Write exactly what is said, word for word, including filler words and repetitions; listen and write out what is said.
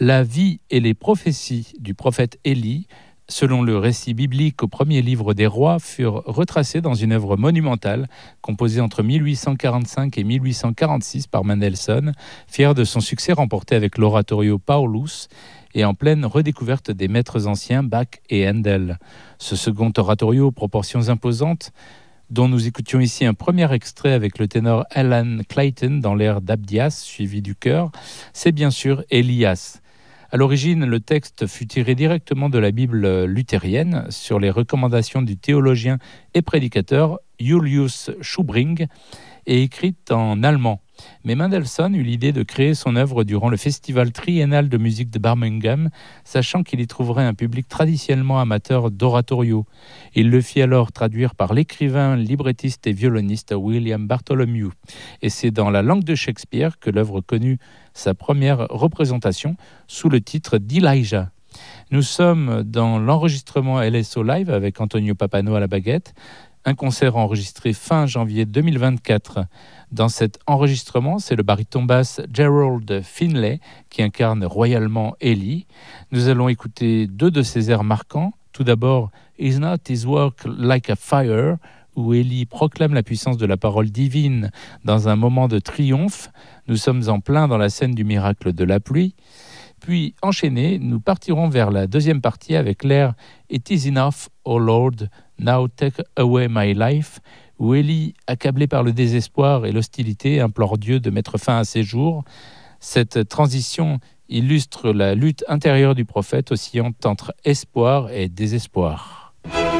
La vie et les prophéties du prophète Élie, selon le récit biblique au premier livre des rois, furent retracées dans une œuvre monumentale composée entre mille huit cent quarante-cinq et mille huit cent quarante-six par Mendelssohn, fier de son succès remporté avec l'oratorio Paulus et en pleine redécouverte des maîtres anciens Bach et Handel. Ce second oratorio aux proportions imposantes, dont nous écoutions ici un premier extrait avec le ténor Alan Clayton dans l'air d'Abdias, suivi du chœur, c'est bien sûr Elias. À l'origine, le texte fut tiré directement de la Bible luthérienne sur les recommandations du théologien et prédicateur Julius Schubring et écrite en allemand. Mais Mendelssohn eut l'idée de créer son œuvre durant le festival triennal de musique de Birmingham, sachant qu'il y trouverait un public traditionnellement amateur d'oratorio. Il le fit alors traduire par l'écrivain, librettiste et violoniste William Bartholomew. Et c'est dans la langue de Shakespeare que l'œuvre connut sa première représentation sous le titre d'Elijah. Nous sommes dans l'enregistrement L S O Live avec Antonio Papano à la baguette, un concert enregistré fin janvier deux mille vingt-quatre. Dans cet enregistrement, c'est le baryton basse Gerald Finlay qui incarne royalement Élie. Nous allons écouter deux de ses airs marquants. Tout d'abord, Is Not His Work Like a Fire, où Élie proclame la puissance de la parole divine dans un moment de triomphe. Nous sommes en plein dans la scène du miracle de la pluie. Puis, enchaînés, nous partirons vers la deuxième partie avec l'air It is enough, O Lord, now take away my life, où Élie, accablé par le désespoir et l'hostilité, implore Dieu de mettre fin à ses jours. Cette transition illustre la lutte intérieure du prophète oscillant entre espoir et désespoir.